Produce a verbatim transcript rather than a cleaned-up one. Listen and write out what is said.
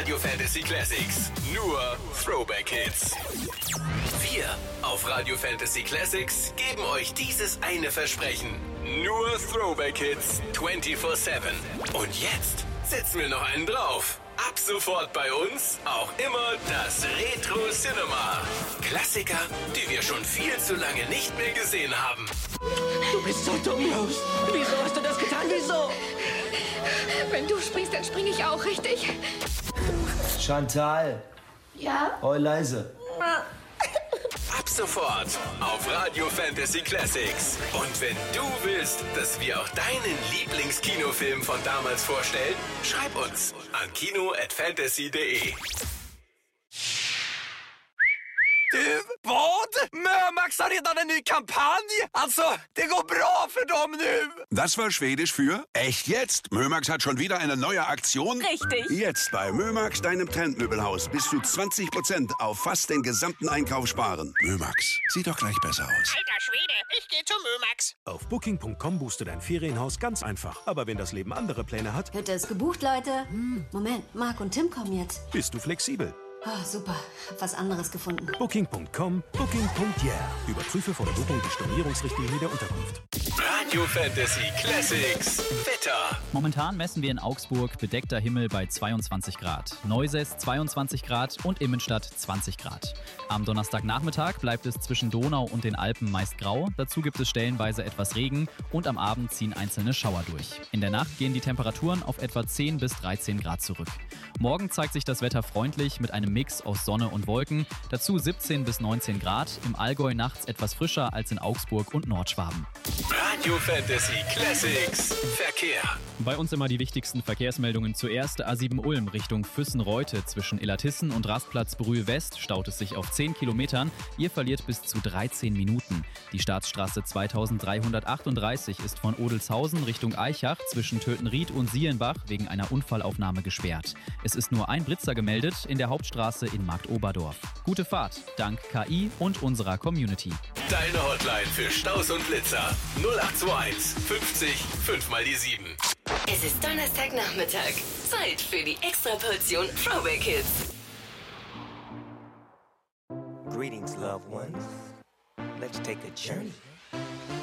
Radio Fantasy Classics. Nur Throwback Hits. Wir auf Radio Fantasy Classics geben euch dieses eine Versprechen. Nur Throwback Hits vierundzwanzig sieben. Und jetzt setzen wir noch einen drauf. Ab sofort bei uns auch immer das Retro Cinema. Klassiker, die wir schon viel zu lange nicht mehr gesehen haben. Du bist so dumm, Rose. Wieso hast du das getan? Wieso? Wenn du springst, dann springe ich auch, richtig? Chantal. Ja? Oh, leise. Ab sofort auf Radio Fantasy Classics. Und wenn du willst, dass wir auch deinen Lieblingskinofilm von damals vorstellen, schreib uns an kino at fantasy punkt de. Du, vad? Mörmax har redan en ny kampanj! Alltså, det går bra för dem nu! Das war Schwedisch für echt jetzt. Mömax hat schon wieder eine neue Aktion. Richtig. Jetzt bei Mömax, deinem Trendmöbelhaus, bis zu zwanzig Prozent auf fast den gesamten Einkauf sparen. Mömax, sieht doch gleich besser aus. Alter Schwede, ich gehe zu Mömax. Auf booking punkt com buchst du dein Ferienhaus ganz einfach. Aber wenn das Leben andere Pläne hat, Hütte ist gebucht, Leute. Hm, Moment, Marc und Tim kommen jetzt. bist du flexibel. Oh, super, hab was anderes gefunden. booking punkt com, booking punkt yeah. Überprüfe vor der Buchung die Stornierungsrichtlinie der Unterkunft. Radio Fantasy Classics Wetter. Momentan messen wir in Augsburg bedeckter Himmel bei zweiundzwanzig Grad, Neuses zweiundzwanzig Grad und Immenstadt zwanzig Grad. Am Donnerstagnachmittag bleibt es zwischen Donau und den Alpen meist grau, dazu gibt es stellenweise etwas Regen und am Abend ziehen einzelne Schauer durch. In der Nacht gehen die Temperaturen auf etwa zehn bis dreizehn Grad zurück. Morgen zeigt sich das Wetter freundlich mit einem Mix aus Sonne und Wolken, dazu siebzehn bis neunzehn Grad, im Allgäu nachts etwas frischer als in Augsburg und Nordschwaben. Radio Fantasy Classics Verkehr. Bei uns immer die wichtigsten Verkehrsmeldungen. Zuerst A sieben Ulm Richtung Füssen-Reute. Zwischen Illertissen und Rastplatz Brühl West staut es sich auf zehn Kilometern. Ihr verliert bis zu dreizehn Minuten. Die Staatsstraße zweitausenddreihundertachtunddreißig ist von Odelshausen Richtung Eichach zwischen Tötenried und Sielenbach wegen einer Unfallaufnahme gesperrt. Es ist nur ein Blitzer gemeldet in der Hauptstraße in Marktoberdorf. Gute Fahrt, dank K I und unserer Community. Deine Hotline für Staus und Blitzer null acht zwei eins fünfzig fünf mal die sieben. Es ist Donnerstagnachmittag. Zeit für die Extraportion Throwback Hits. Greetings, loved ones. Let's take a journey